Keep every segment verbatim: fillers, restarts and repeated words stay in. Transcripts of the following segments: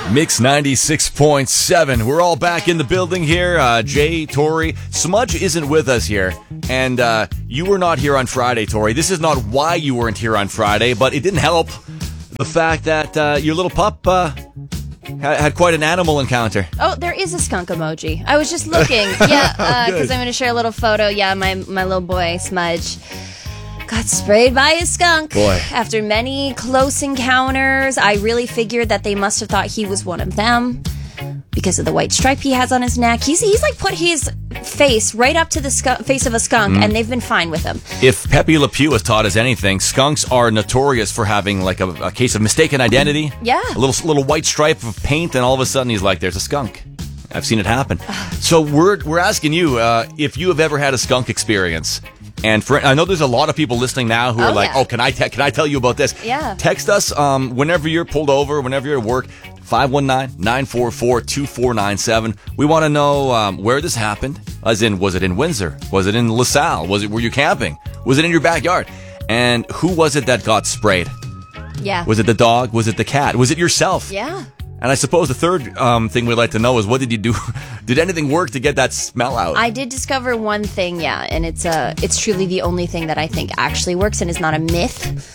Mix ninety-six point seven. We're all back in the building here. Uh, Jay, Tori. Smudge isn't with us here. And uh, you were not here on Friday, Tori. This is not why you weren't here on Friday, but it didn't help the fact that uh, your little pup uh, had, had quite an animal encounter. Oh, there is a skunk emoji. I was just looking. Yeah, because uh, I'm going to share a little photo. Yeah, my, my little boy, Smudge, got sprayed by a skunk. Boy. After many close encounters, I really figured that they must have thought he was one of them because of the white stripe he has on his neck. He's he's like put his face right up to the skunk, face of a skunk, mm. and they've been fine with him. If Pepe Le Pew has taught us anything, skunks are notorious for having like a, a case of mistaken identity. Yeah. A little little white stripe of paint, and all of a sudden he's like, there's a skunk. I've seen it happen. So we're we're asking you uh, if you have ever had a skunk experience. And for, I know there's a lot of people listening now who are oh, like, yeah. oh, can I te- can I tell you about this? Yeah. Text us um, whenever you're pulled over, whenever you're at work, five one nine, nine four four, two four nine seven. We want to know um, where this happened. As in, was it in Windsor? Was it in LaSalle? Was it, were you camping? Was it in your backyard? And who was it that got sprayed? Yeah. Was it the dog? Was it the cat? Was it yourself? Yeah. And I suppose the third um, thing we'd like to know is, what did you do? Did anything work to get that smell out? I did discover one thing, yeah, and it's uh, it's truly the only thing that I think actually works and is not a myth.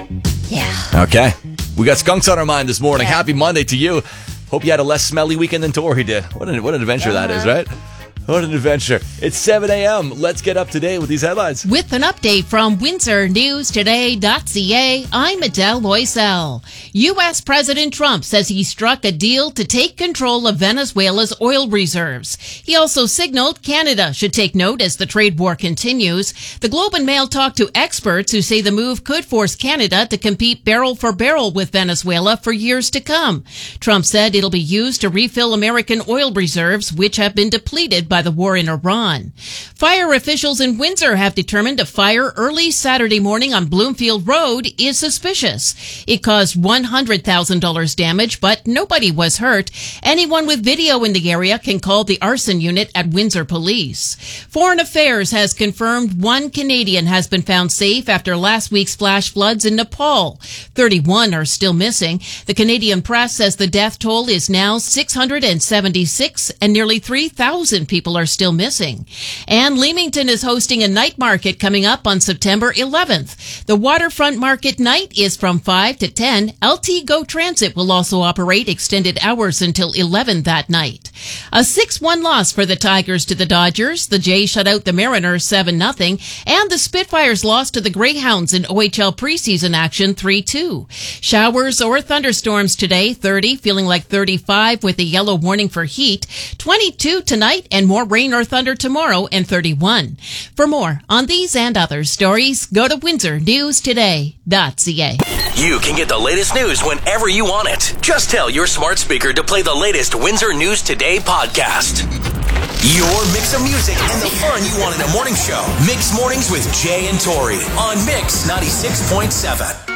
Yeah. Okay. We got skunks on our mind this morning. Yeah. Happy Monday to you. Hope you had a less smelly weekend than Tori did. What an, what an adventure uh-huh. that is, right? What an adventure. It's seven a.m. Let's get up to date with these headlines. With an update from Windsor News Today dot C A, I'm Adele Loisel. U S. President Trump says he struck a deal to take control of Venezuela's oil reserves. He also signaled Canada should take note as the trade war continues. The Globe and Mail talked to experts who say the move could force Canada to compete barrel for barrel with Venezuela for years to come. Trump said it'll be used to refill American oil reserves, which have been depleted by the war in Iran. Fire officials in Windsor have determined a fire early Saturday morning on Bloomfield Road is suspicious. It caused one hundred thousand dollars damage, but nobody was hurt. Anyone with video in the area can call the arson unit at Windsor Police. Foreign Affairs has confirmed one Canadian has been found safe after last week's flash floods in Nepal. thirty-one are still missing. The Canadian press says the death toll is now six hundred seventy-six and nearly three thousand people are still missing. And Leamington is hosting a night market coming up on September eleventh. The Waterfront Market Night is from five to ten. L T Go Transit will also operate extended hours until eleven that night. A six one loss for the Tigers to the Dodgers. The Jays shut out the Mariners seven nothing. And the Spitfires lost to the Greyhounds in O H L preseason action three two. Showers or thunderstorms today, thirty, feeling like thirty-five with a yellow warning for heat. twenty-two tonight and more rain or thunder tomorrow, and thirty-one. For more on these and other stories, go to Windsor News Today dot C A. You can get the latest news whenever you want it. Just tell your smart speaker to play the latest Windsor News Today podcast. Your mix of music and the fun you want in a morning show. Mix Mornings with Jay and Tori on Mix ninety-six point seven.